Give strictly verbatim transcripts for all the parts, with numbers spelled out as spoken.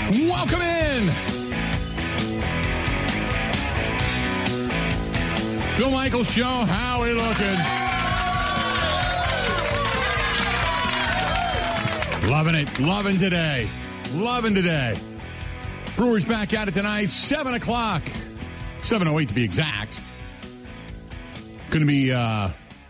Welcome in. Bill Michaels Show. How are we looking? Loving it. Loving today. Loving today. Brewers back at it tonight. seven o'clock. seven oh eight to be exact. Going to be, uh,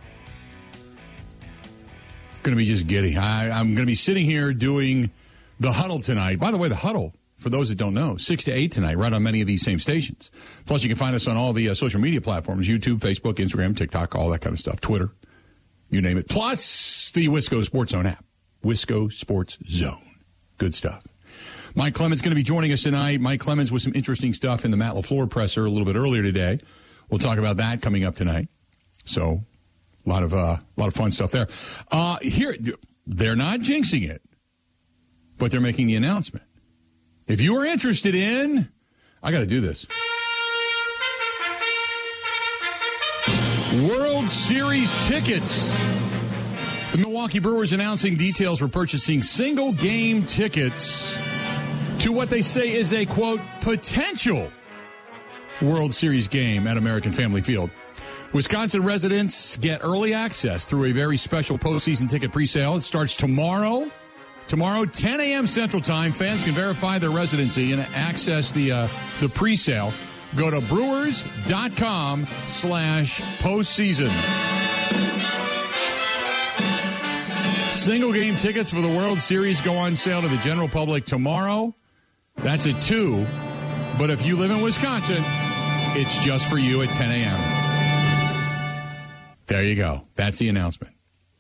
going to be just giddy. I, I'm going to be sitting here doing the Huddle tonight. By the way, the Huddle, for those that don't know, six to eight tonight, right on many of these same stations. Plus, you can find us on all the uh, social media platforms, YouTube, Facebook, Instagram, TikTok, all that kind of stuff, Twitter, you name it. Plus, the Wisco Sports Zone app. Wisco Sports Zone. Good stuff. Mike Clemens going to be joining us tonight. Mike Clemens with some interesting stuff in the Matt LaFleur presser a little bit earlier today. We'll talk about that coming up tonight. So, a lot of, uh, a lot of fun stuff there. Uh, here, they're not jinxing it, but they're making the announcement. If you are interested in, I got to do this. World Series tickets. The Milwaukee Brewers announcing details for purchasing single game tickets to what they say is a, quote, potential World Series game at American Family Field. Wisconsin residents get early access through a very special postseason ticket presale. It starts tomorrow. Tomorrow, ten a.m. Central Time. Fans can verify their residency and access the uh, the presale. Go to brewers.com slash postseason. Single game tickets for the World Series go on sale to the general public tomorrow. That's at two. But if you live in Wisconsin, it's just for you at ten a.m. There you go. That's the announcement.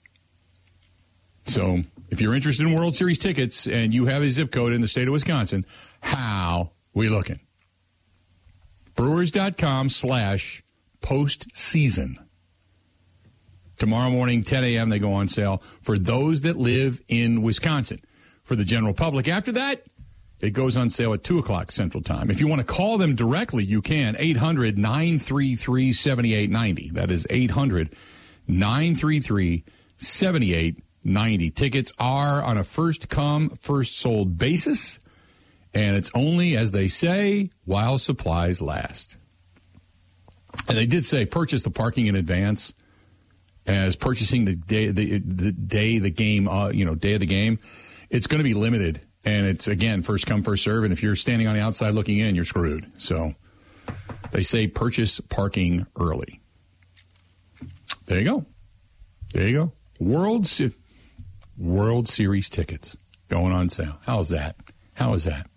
So if you're interested in World Series tickets and you have a zip code in the state of Wisconsin, how we looking? Brewers.com slash postseason. Tomorrow morning, ten a.m., they go on sale for those that live in Wisconsin. For the general public, after that, it goes on sale at two o'clock Central Time. If you want to call them directly, you can. eight hundred nine three three seven eight nine zero. That is eight hundred nine three three seven eight nine zero. Tickets are on a first-come, first-sold basis, and it's only, as they say, while supplies last. And they did say purchase the parking in advance, as purchasing the day the, the day the game, uh, you know, day of the game. It's going to be limited. And it's, again, first come, first serve. And if you're standing on the outside looking in, you're screwed. So they say purchase parking early. There you go. There you go. World, Se- World Series tickets going on sale. How's that? How is that?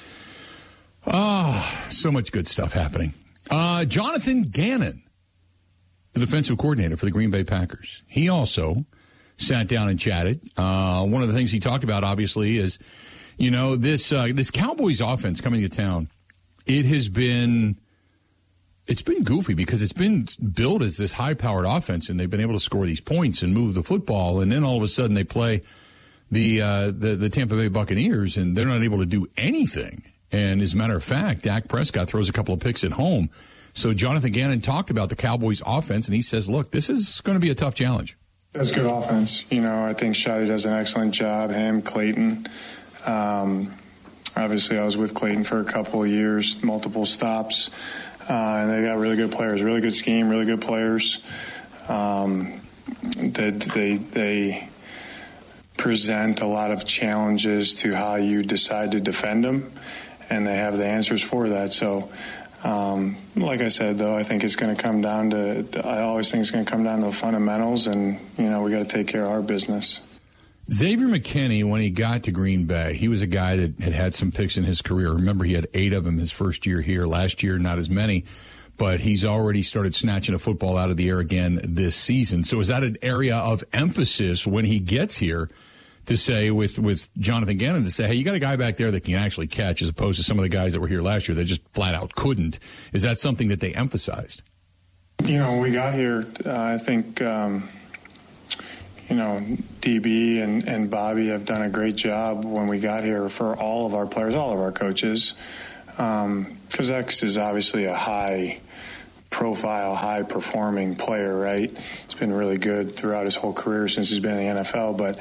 Ah, oh, so much good stuff happening. Uh, Jonathan Gannon, the defensive coordinator for the Green Bay Packers. He also sat down and chatted. Uh, one of the things he talked about, obviously, is, you know, this uh, this Cowboys offense coming to town. It has been, it's been goofy because it's been billed as this high-powered offense, and they've been able to score these points and move the football, and then all of a sudden they play the uh, the, the Tampa Bay Buccaneers, and they're not able to do anything. And as a matter of fact, Dak Prescott throws a couple of picks at home. So Jonathan Gannon talked about the Cowboys offense, and he says, look, this is going to be a tough challenge. That's good offense. You know, I think Shotty does an excellent job. Him, Clayton. Um, obviously, I was with Clayton for a couple of years, multiple stops. Uh, and they got really good players, really good scheme, really good players. Um, that they, they present a lot of challenges to how you decide to defend them, and they have the answers for that. So, Um, like I said, though, I think it's going to come down to, I always think it's going to come down to the fundamentals, and, you know, we got to take care of our business. Xavier McKinney, when he got to Green Bay, he was a guy that had had some picks in his career. Remember, he had eight of them his first year here. Last year, not as many, but he's already started snatching a football out of the air again this season. So is that an area of emphasis when he gets here to say with, with Jonathan Gannon to say, hey, you got a guy back there that can actually catch, as opposed to some of the guys that were here last year that just flat out couldn't? Is that something that they emphasized? You know, when we got here, uh, I think, um, you know, D B and, and Bobby have done a great job when we got here for all of our players, all of our coaches. Um, because X is obviously a high profile, high performing player, right? He's been really good throughout his whole career since he's been in the N F L, but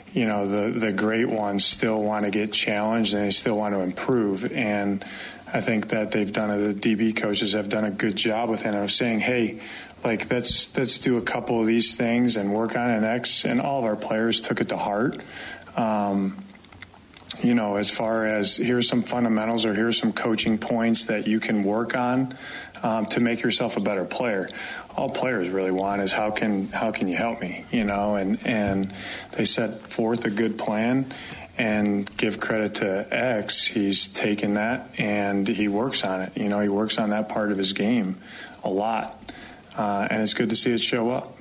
you know, the, the great ones still want to get challenged and they still want to improve. And I think that they've done it, the D B coaches have done a good job with it of saying, hey, like, let's, let's do a couple of these things and work on an X. And all of our players took it to heart. Um, you know, as far as here's some fundamentals or here's some coaching points that you can work on um, to make yourself a better player. All players really want is how can how can you help me, you know, and, and they set forth a good plan and give credit to X. He's taken that and he works on it. You know, he works on that part of his game a lot, uh, and it's good to see it show up.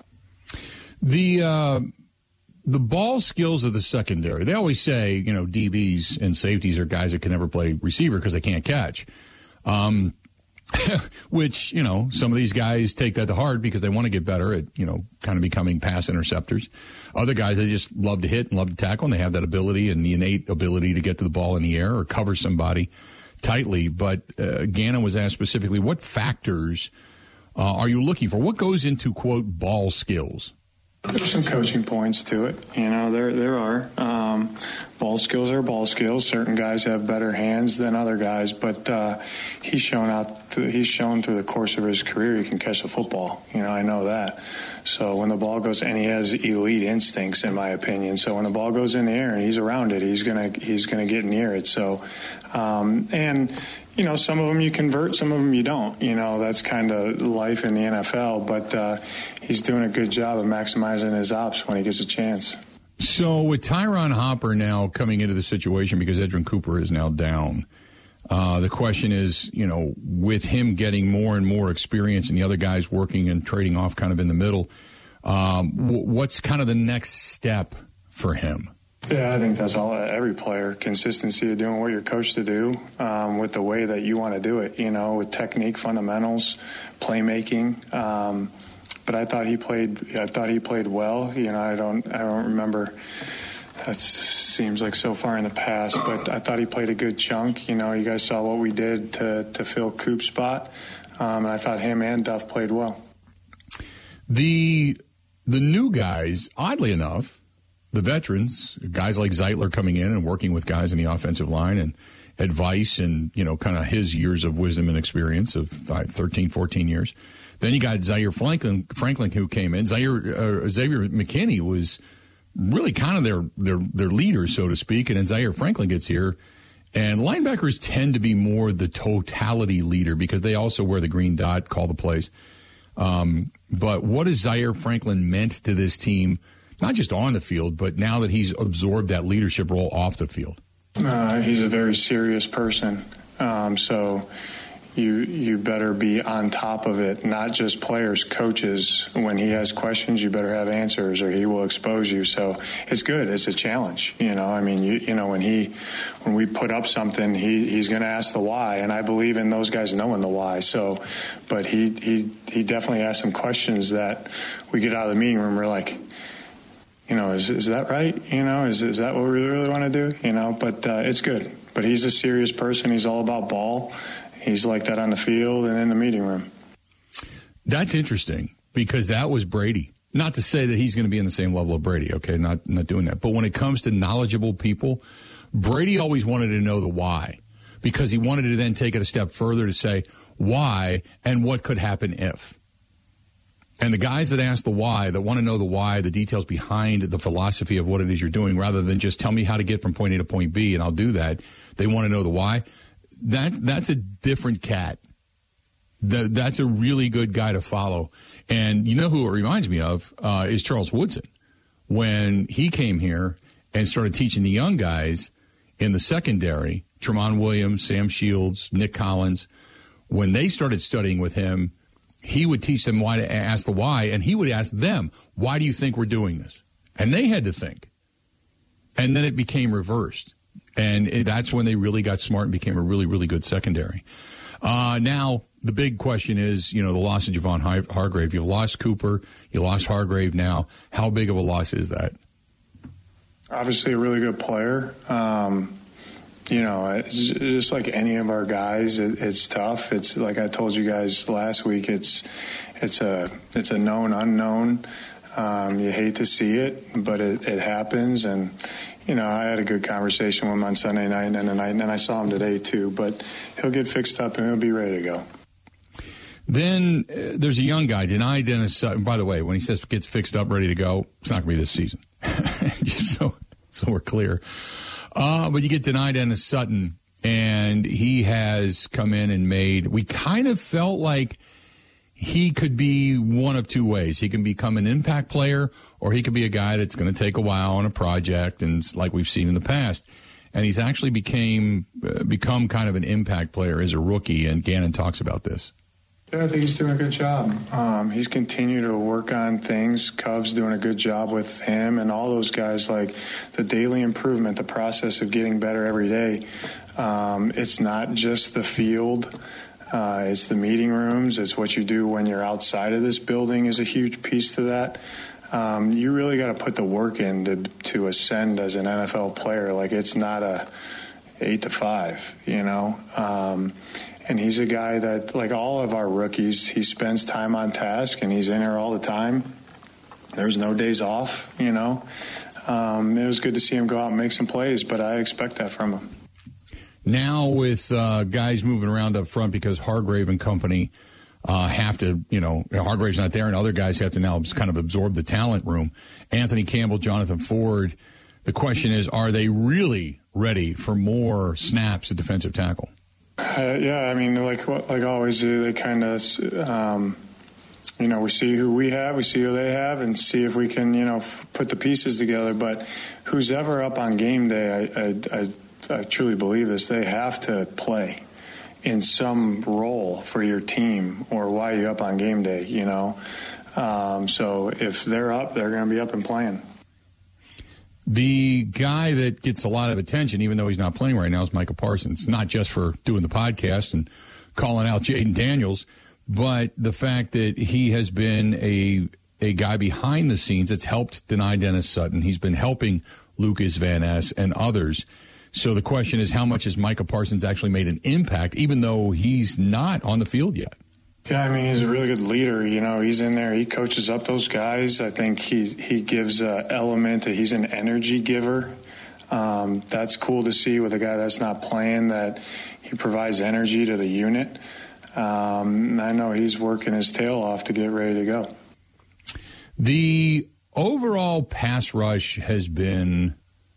The uh, the ball skills of the secondary, they always say, you know, D Bs and safeties are guys that can never play receiver because they can't catch. Um Which, you know, some of these guys take that to heart because they want to get better at, you know, kind of becoming pass interceptors. Other guys, they just love to hit and love to tackle, and they have that ability and the innate ability to get to the ball in the air or cover somebody tightly. But uh, Gannon was asked specifically, what factors uh, are you looking for? What goes into, quote, ball skills? There's some coaching points to it. You know, there there are. Um, ball skills are ball skills. Certain guys have better hands than other guys, but uh, he's shown out. To, he's shown through the course of his career he can catch the football. You know, I know that. So when the ball goes, and he has elite instincts, in my opinion. So when the ball goes in the air and he's around it, he's gonna he's gonna get near it. So, um, and. You know, some of them you convert, some of them you don't. You know, that's kind of life in the N F L. But uh, he's doing a good job of maximizing his ops when he gets a chance. So with Tyron Hopper now coming into the situation because Edgerrin Cooper is now down, uh, the question is, you know, with him getting more and more experience and the other guys working and trading off kind of in the middle, um, w- what's kind of the next step for him? Yeah, I think that's all. Every player, consistency of doing what you're coached to do, um, with the way that you want to do it. You know, with technique, fundamentals, playmaking. Um, but I thought he played. I thought he played well. You know, I don't. I don't remember. That seems like so far in the past. But I thought he played a good chunk. You know, you guys saw what we did to to fill Coop's spot, um, and I thought him and Duff played well. The the new guys, oddly enough. The veterans, guys like Zeitler coming in and working with guys in the offensive line and advice and, you know, kind of his years of wisdom and experience of five, thirteen, fourteen years. Then you got Zaire Franklin, Franklin who came in. Zaire, uh, Xavier McKinney was really kind of their, their, their leader, so to speak. And then Zaire Franklin gets here. And linebackers tend to be more the totality leader because they also wear the green dot, call the plays. Um, but what has Zaire Franklin meant to this team? Not just on the field, but now that he's absorbed that leadership role off the field. Uh, he's a very serious person. Um, so you you better be on top of it, not just players, coaches. When he has questions, you better have answers or he will expose you. So it's good. It's a challenge. You know, I mean, you, you know, when he when we put up something, he, he's going to ask the why. And I believe in those guys knowing the why. So, but he, he, he definitely asked some questions that we get out of the meeting room. We're like, you know, is is that right? You know, is is that what we really want to do? You know, but uh, it's good. But he's a serious person. He's all about ball. He's like that on the field and in the meeting room. That's interesting because that was Brady. Not to say that he's going to be in the same level of Brady, okay? Not not doing that. But when it comes to knowledgeable people, Brady always wanted to know the why because he wanted to then take it a step further to say why and what could happen if. And the guys that ask the why, that want to know the why, the details behind the philosophy of what it is you're doing, rather than just tell me how to get from point A to point B and I'll do that, they want to know the why. That That's a different cat. That, that's a really good guy to follow. And you know who it reminds me of uh, is Charles Woodson. When he came here and started teaching the young guys in the secondary, Tramon Williams, Sam Shields, Nick Collins, when they started studying with him, he would teach them why to ask the why, and he would ask them, why do you think we're doing this? And they had to think. And then it became reversed. And it, that's when they really got smart and became a really, really good secondary. Uh, now, the big question is, you know, the loss of Javon Har- Hargrave. You lost Cooper. You lost Hargrave now. How big of a loss is that? Obviously a really good player. Um You know, it's just like any of our guys, it, it's tough. It's like I told you guys last week. It's it's a it's a known unknown. Um, you hate to see it, but it, it happens. And, you know, I had a good conversation with him on Sunday night and tonight, and I saw him today too. But he'll get fixed up and he'll be ready to go. Then uh, there's a young guy, Dani Dennis Sutton. By the way, when he says gets fixed up, ready to go, it's not going to be this season. Just so so we're clear. Uh, but you get Dani Dennis Sutton, and he has come in and made. We kind of felt like he could be one of two ways. He can become an impact player, or he could be a guy that's going to take a while on a project, and like we've seen in the past. And he's actually became uh, become kind of an impact player as a rookie, and Gannon talks about this. Yeah, I think he's doing a good job. Um, he's continued to work on things. Cov's doing a good job with him and all those guys, like the daily improvement, the process of getting better every day. Um, it's not just the field. Uh, it's the meeting rooms. It's what you do when you're outside of this building is a huge piece to that. Um, you really got to put the work in to, to ascend as an N F L player. Like, it's not a eight to five, you know. Um, And he's a guy that, like all of our rookies, he spends time on task, and he's in here all the time. There's no days off, you know. Um, it was good to see him go out and make some plays, but I expect that from him. Now with uh, guys moving around up front because Hargrave and company uh, have to, you know, Hargrave's not there, and other guys have to now just kind of absorb the talent room. Anthony Campbell, Jonathan Ford. The question is, are they really ready for more snaps at defensive tackle? Uh, yeah, I mean, like like I always do, they kind of, um, you know, we see who we have, we see who they have, and see if we can, you know, f- put the pieces together. But who's ever up on game day, I, I, I, I truly believe this, they have to play in some role for your team or why you're up on game day, you know. Um, so if they're up, they're going to be up and playing. The guy that gets a lot of attention, even though he's not playing right now, is Micah Parsons. Not just for doing the podcast and calling out Jaden Daniels, but the fact that he has been a a guy behind the scenes that's helped Dani Dennis Sutton. He's been helping Lucas Van Ness and others. So the question is, how much has Micah Parsons actually made an impact, even though he's not on the field yet? Yeah, I mean, he's a really good leader. You know, he's in there. He coaches up those guys. I think he he gives an element that he's an energy giver. Um, that's cool to see with a guy that's not playing, that he provides energy to the unit. Um, and I know he's working his tail off to get ready to go. The overall pass rush has been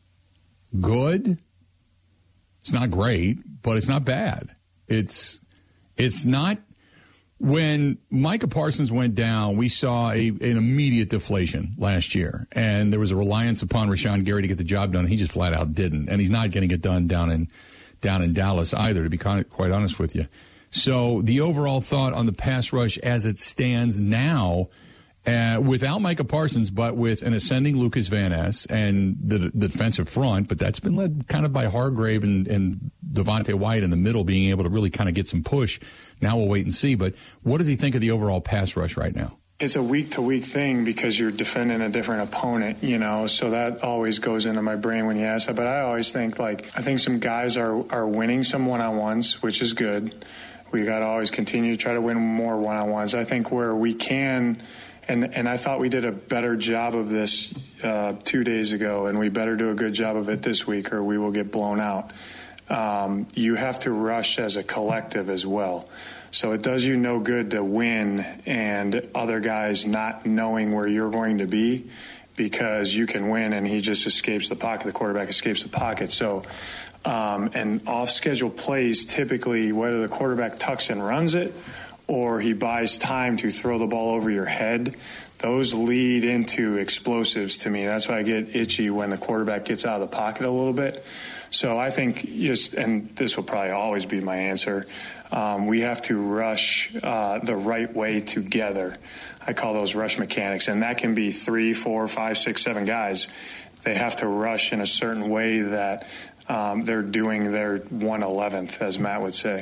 good. It's not great, but it's not bad. It's it's not. When Micah Parsons went down, we saw a, an immediate deflation last year, and there was a reliance upon Rashawn Gary to get the job done. He just flat out didn't, and he's not getting it done down in down in Dallas either, to be kind of, quite honest with you. So the overall thought on the pass rush as it stands now, uh, without Micah Parsons, but with an ascending Lucas Van Ness and the, the defensive front, but that's been led kind of by Hargrave and, and Devontae White in the middle being able to really kind of get some push. Now we'll wait and see. But what does he think of the overall pass rush right now? It's a week-to-week thing because you're defending a different opponent, you know, so that always goes into my brain when you ask that. But I always think, like, I think some guys are, are winning some one-on-ones, which is good. We got to always continue to try to win more one-on-ones. I think where we can, and, and I thought we did a better job of this uh, two days ago, and we better do a good job of it this week or we will get blown out. Um, you have to rush as a collective as well. So it does you no good to win and other guys not knowing where you're going to be, because you can win and he just escapes the pocket. The quarterback escapes the pocket. So, um, and off-schedule plays, typically, whether the quarterback tucks and runs it or he buys time to throw the ball over your head, those lead into explosives to me. That's why I get itchy when the quarterback gets out of the pocket a little bit. So I think just, and this will probably always be my answer, um, we have to rush uh, the right way together. I call those rush mechanics, and that can be three, four, five, six, seven guys. They have to rush in a certain way that um, they're doing their one eleventh, as Matt would say.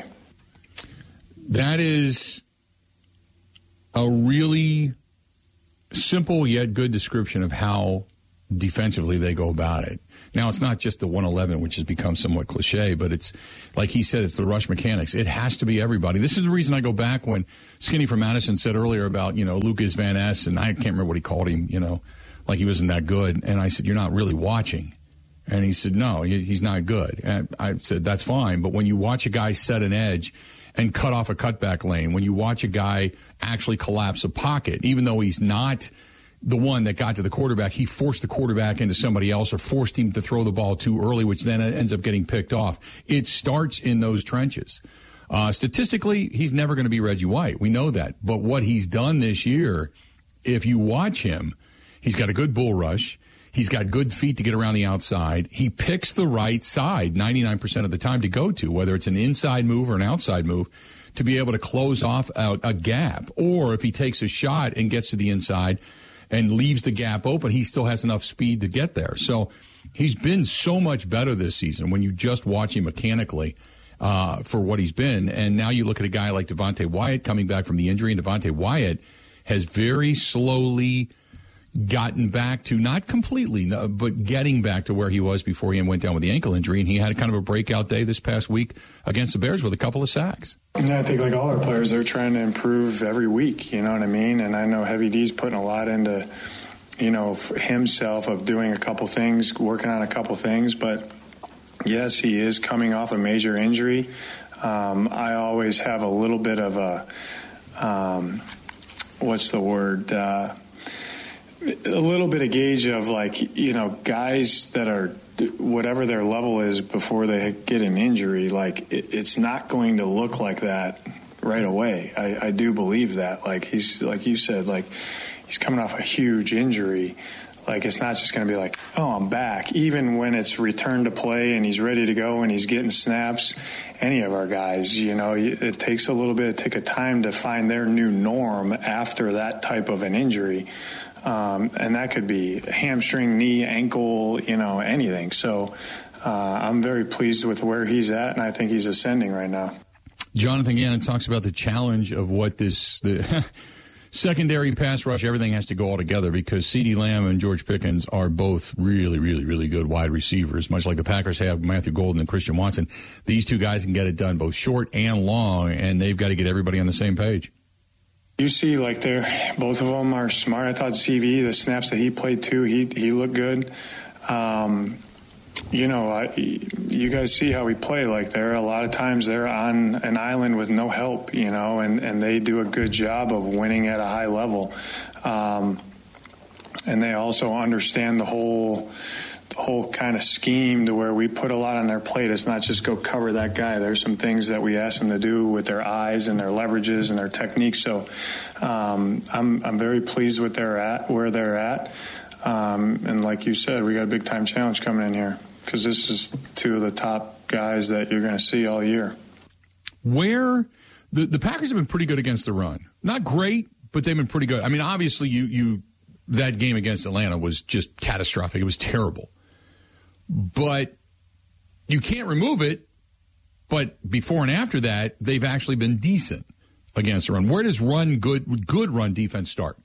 That is a really simple yet good description of how defensively they go about it. Now, it's not just the one eleven, which has become somewhat cliche, but it's, like he said, it's the rush mechanics. It has to be everybody. This is the reason I go back when Skinny from Madison said earlier about, you know, Lucas Van Ness, and I can't remember what he called him, you know, like he wasn't that good. And I said, you're not really watching. And he said, no, he's not good. And I said, that's fine. But when you watch a guy set an edge and cut off a cutback lane, when you watch a guy actually collapse a pocket, even though he's not the one that got to the quarterback, he forced the quarterback into somebody else or forced him to throw the ball too early, which then ends up getting picked off. It starts in those trenches. Uh, statistically, he's never going to be Reggie White. We know that. But what he's done this year, if you watch him, he's got a good bull rush. He's got good feet to get around the outside. He picks the right side ninety-nine percent of the time to go to, whether it's an inside move or an outside move, to be able to close off out a gap. Or if he takes a shot and gets to the inside and leaves the gap open, he still has enough speed to get there. So he's been so much better this season when you just watch him mechanically uh, for what he's been. And now you look at a guy like Devontae Wyatt coming back from the injury, and Devontae Wyatt has very slowly gotten back to, not completely, but getting back to where he was before he went down with the ankle injury. And he had kind of a breakout day this past week against the Bears with a couple of sacks. Yeah, I think like all our players, they're trying to improve every week, you know what I mean? And I know Heavy D's putting a lot into, you know, himself of doing a couple things, working on a couple things. But yes, he is coming off a major injury. Um, I always have a little bit of a, um, what's the word, uh, a little bit of gauge of, like, you know, guys that are whatever their level is before they get an injury, like it, it's not going to look like that right away. I, I do believe that. Like he's, like you said, like he's coming off a huge injury. Like it's not just going to be like, oh, I'm back. Even when it's return to play and he's ready to go and he's getting snaps, any of our guys, you know, it takes a little bit, it take a time to find their new norm after that type of an injury. Um, and that could be hamstring, knee, ankle, you know, anything. So uh, I'm very pleased with where he's at, and I think he's ascending right now. Jonathan Gannon talks about the challenge of what this the secondary pass rush, everything has to go all together because CeeDee Lamb and George Pickens are both really, really, really good wide receivers, much like the Packers have Matthew Golden and Christian Watson. These two guys can get it done both short and long, and they've got to get everybody on the same page. You see, like they're both of them are smart. I thought C V, the snaps that he played too, he he looked good. Um, you know, I, you guys see how we play. Like there are a lot of times they're on an island with no help, you know, and, and they do a good job of winning at a high level. Um, and they also understand the whole the whole kind of scheme to where we put a lot on their plate. It's not just go cover that guy. There's some things that we ask them to do with their eyes and their leverages and their techniques. So um, I'm I'm very pleased with their at where they're at. Um, and like you said, we got a big time challenge coming in here because this is two of the top guys that you're going to see all year. Where the the Packers have been pretty good against the run. Not great, but they've been pretty good. I mean, obviously you you that game against Atlanta was just catastrophic. It was terrible. But you can't remove it. But before and after that, they've actually been decent against the run. Where does run good good run defense start?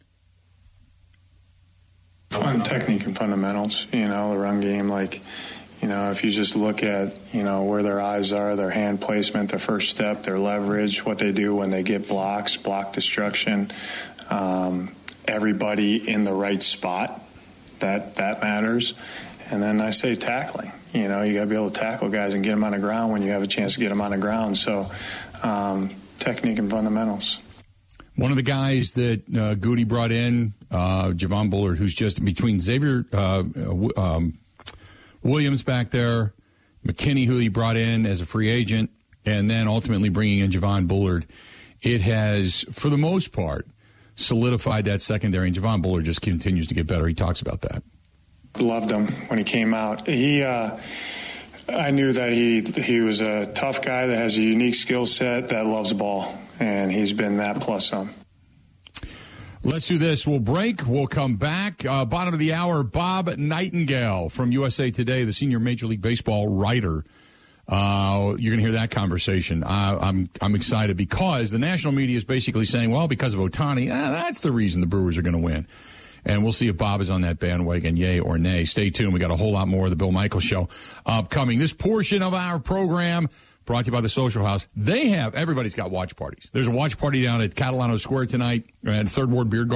On technique and fundamentals, you know, the run game. Like, you know, if you just look at, you know, where their eyes are, their hand placement, their first step, their leverage, what they do when they get blocks, block destruction, um, everybody in the right spot, that that matters. And then I say tackling. You know, you got to be able to tackle guys and get them on the ground when you have a chance to get them on the ground. So um, technique and fundamentals. One of the guys that uh, Goody brought in, uh, Javon Bullard, who's just between Xavier uh, um, Williams back there, McKinney, who he brought in as a free agent, and then ultimately bringing in Javon Bullard, it has, for the most part, solidified that secondary. And Javon Bullard just continues to get better. He talks about that. Loved him when he came out. He, uh, I knew that he he was a tough guy that has a unique skill set that loves the ball, and he's been that plus some. Let's do this. We'll break. We'll come back. Uh, bottom of the hour, Bob Nightingale from U S A Today, the senior Major League Baseball writer. Uh, you're going to hear that conversation. Uh, I'm I'm excited because the national media is basically saying, well, because of Ohtani, ah, that's the reason the Brewers are going to win. And we'll see if Bob is on that bandwagon, yay or nay. Stay tuned. We got a whole lot more of the Bill Michaels Show upcoming. This portion of our program brought to you by the Social House. They have, everybody's got watch parties. There's a watch party down at Catalano Square tonight and Third Ward Beer Garden.